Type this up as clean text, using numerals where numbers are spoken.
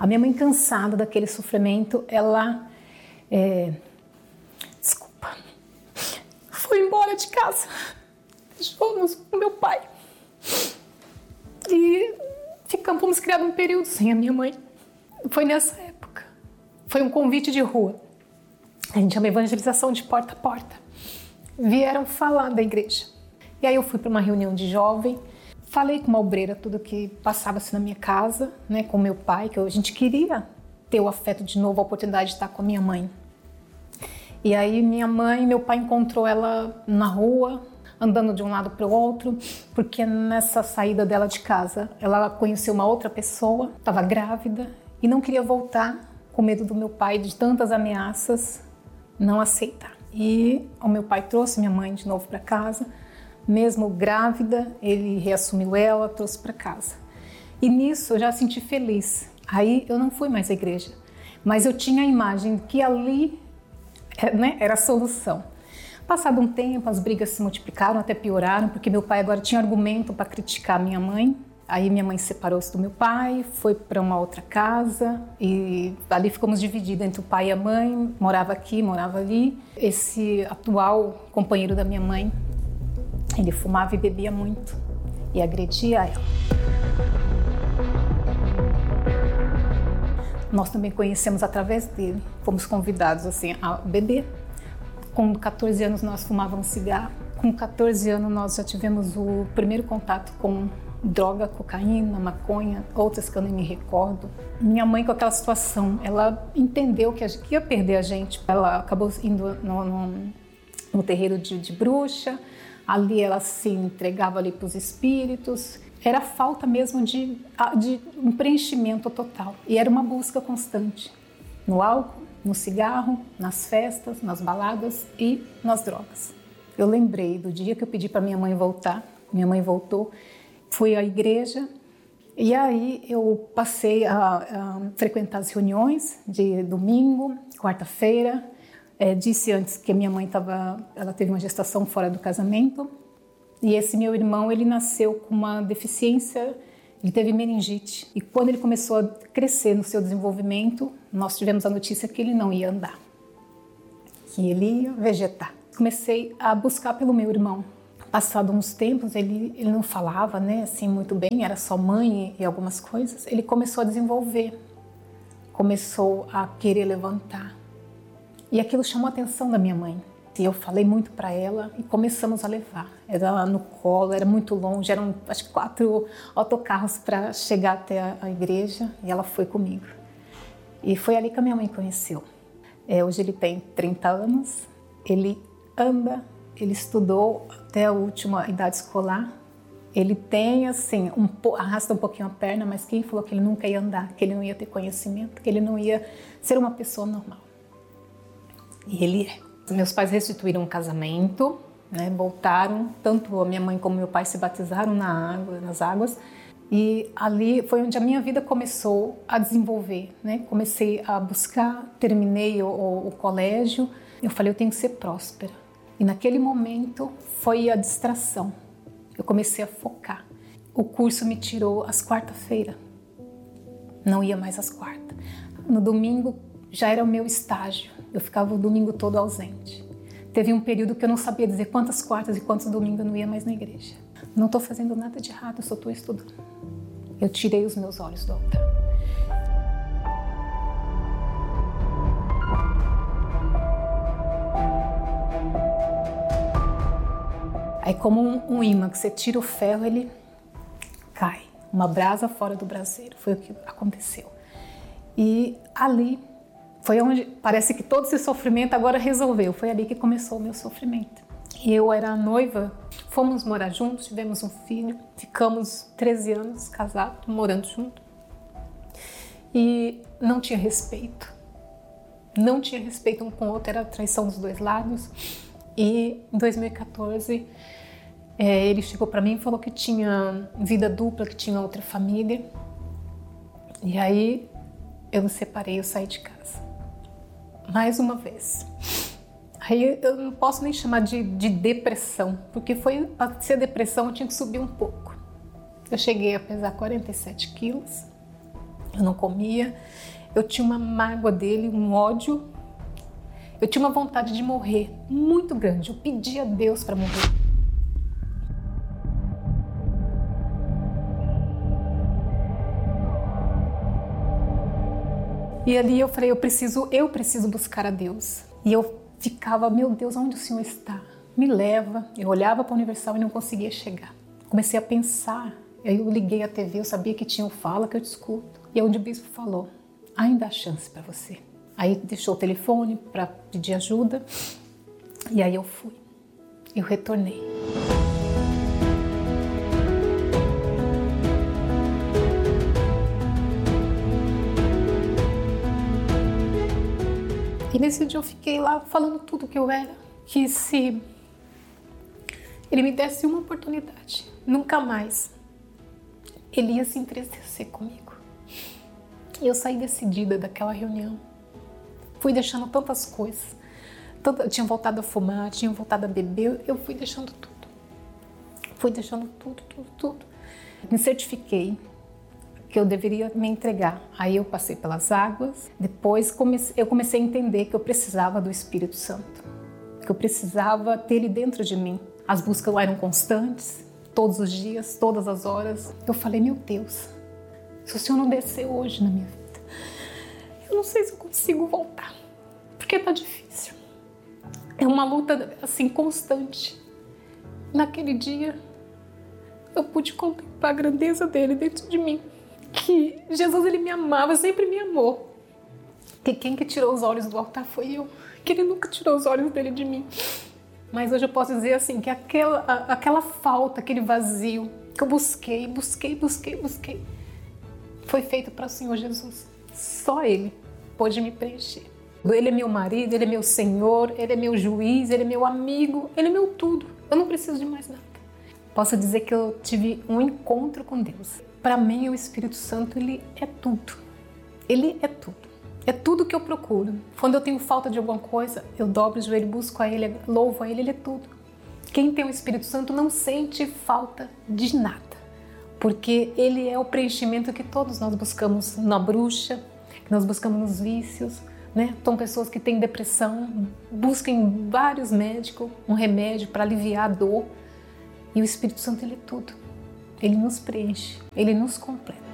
A minha mãe, cansada daquele sofrimento, ela foi embora de casa. Fomos com meu pai. E fomos criados um período sem a minha mãe. Foi nessa época. Foi um convite de rua. A gente chama evangelização de porta a porta. Vieram falar da igreja. E aí eu fui para uma reunião de jovem. Falei com uma obreira tudo que passava-se na minha casa, né, com meu pai, que a gente queria ter o afeto de novo, a oportunidade de estar com a minha mãe. E aí meu pai encontrou ela na rua, andando de um lado para o outro, porque nessa saída dela de casa, ela conheceu uma outra pessoa, estava grávida e não queria voltar, com medo do meu pai, de tantas ameaças, não aceitar. E o meu pai trouxe minha mãe de novo para casa, mesmo grávida, ele reassumiu ela, trouxe para casa. E nisso eu já senti feliz. Aí eu não fui mais à igreja, mas eu tinha a imagem que ali, né, era a solução. Passado um tempo, as brigas se multiplicaram, até pioraram, porque meu pai agora tinha argumento para criticar minha mãe. Aí minha mãe separou-se do meu pai, foi para uma outra casa e ali ficamos divididos entre o pai e a mãe, morava aqui, morava ali. Esse atual companheiro da minha mãe, ele fumava e bebia muito e agredia ela. Nós também conhecemos através dele, fomos convidados assim a beber. Com 14 anos nós fumávamos cigarro. Com 14 anos nós já tivemos o primeiro contato com droga, cocaína, maconha, outras que eu nem me recordo. Minha mãe, com aquela situação, ela entendeu que ia perder a gente. Ela acabou indo no terreiro de bruxa. Ali ela se entregava ali para os espíritos. Era falta mesmo de um preenchimento total. E era uma busca constante no álcool, no cigarro, nas festas, nas baladas e nas drogas. Eu lembrei do dia que eu pedi para minha mãe voltar. Minha mãe voltou, fui à igreja e aí eu passei a frequentar as reuniões de domingo, quarta-feira. Disse antes que minha mãe ela teve uma gestação fora do casamento e esse meu irmão, ele nasceu com uma deficiência, ele teve meningite e quando ele começou a crescer no seu desenvolvimento, nós tivemos a notícia que ele não ia andar, que ele ia vegetar. Comecei a buscar pelo meu irmão. Passado uns tempos, ele não falava, né, assim muito bem, era só mãe e algumas coisas. Ele começou a desenvolver, começou a querer levantar. E aquilo chamou a atenção da minha mãe. E eu falei muito para ela e começamos a levar. Era no colo, era muito longe, eram acho que 4 autocarros para chegar até a igreja e ela foi comigo. E foi ali que a minha mãe conheceu. Hoje ele tem 30 anos, ele anda, ele estudou até a última idade escolar. Ele tem assim, arrasta um pouquinho a perna, mas quem falou que ele nunca ia andar, que ele não ia ter conhecimento, que ele não ia ser uma pessoa normal? E ele é. Meus pais restituíram um casamento, né, voltaram, tanto a minha mãe como meu pai se batizaram nas águas. E ali foi onde a minha vida começou a desenvolver, né? Comecei a buscar, terminei o colégio. Eu falei, eu tenho que ser próspera. E naquele momento foi a distração. Eu comecei a focar. O curso me tirou às quarta-feira. Não ia mais às quartas. No domingo já era o meu estágio. Eu ficava o domingo todo ausente. Teve um período que eu não sabia dizer quantas quartas e quantos domingos eu não ia mais na igreja. Não estou fazendo nada de errado, eu só estou estudando. Eu tirei os meus olhos do altar. Aí como um imã, que você tira o ferro, ele cai. Uma brasa fora do braseiro. Foi o que aconteceu. E ali foi onde parece que todo esse sofrimento agora resolveu. Foi ali que começou o meu sofrimento. E eu era noiva, fomos morar juntos, tivemos um filho, ficamos 13 anos casados, morando juntos. E não tinha respeito. Não tinha respeito um com o outro, era traição dos dois lados. E em 2014, ele chegou para mim e falou que tinha vida dupla, que tinha outra família. E aí eu me separei, eu saí de casa. Mais uma vez. Aí eu não posso nem chamar de depressão, porque para ser depressão eu tinha que subir um pouco. Eu cheguei a pesar 47 quilos, eu não comia, eu tinha uma mágoa dele, um ódio, eu tinha uma vontade de morrer muito grande, eu pedia a Deus para morrer. E ali eu falei, eu preciso buscar a Deus. E eu ficava, meu Deus, onde o Senhor está? Me leva. Eu olhava para a Universal e não conseguia chegar. Comecei a pensar, aí eu liguei a TV, eu sabia que tinha o Fala que eu te escuto. E é onde o bispo falou, ainda há chance para você. Aí deixou o telefone para pedir ajuda e aí eu fui. Eu retornei. E nesse dia eu fiquei lá falando tudo que eu era, que se ele me desse uma oportunidade, nunca mais ele ia se entristecer comigo. E eu saí decidida daquela reunião. Fui deixando tantas coisas. Eu tinha voltado a fumar, tinha voltado a beber, eu fui deixando tudo. Fui deixando tudo. Me certifiquei que eu deveria me entregar. Aí eu passei pelas águas, depois eu comecei a entender que eu precisava do Espírito Santo, que eu precisava ter ele dentro de mim. As buscas eram constantes, todos os dias, todas as horas. Eu falei, meu Deus, se o Senhor não descer hoje na minha vida, eu não sei se eu consigo voltar, porque tá difícil. É uma luta assim constante. Naquele dia, eu pude contemplar a grandeza dele dentro de mim. Que Jesus, ele me amava, sempre me amou. Que quem que tirou os olhos do altar foi eu. Que ele nunca tirou os olhos dele de mim. Mas hoje eu posso dizer assim, que aquela falta, aquele vazio que eu busquei, foi feito para o Senhor Jesus. Só Ele pôde me preencher. Ele é meu marido, Ele é meu Senhor, Ele é meu juiz, Ele é meu amigo, Ele é meu tudo. Eu não preciso de mais nada. Posso dizer que eu tive um encontro com Deus. Para mim, o Espírito Santo, ele é tudo. Ele é tudo. É tudo que eu procuro. Quando eu tenho falta de alguma coisa, eu dobro o joelho, busco a Ele, louvo a Ele, Ele é tudo. Quem tem o Espírito Santo não sente falta de nada, porque Ele é o preenchimento que todos nós buscamos na bruxa, que nós buscamos nos vícios, né? São pessoas que têm depressão, buscam em vários médicos um remédio para aliviar a dor. E o Espírito Santo, ele é tudo. Ele nos preenche, ele nos completa.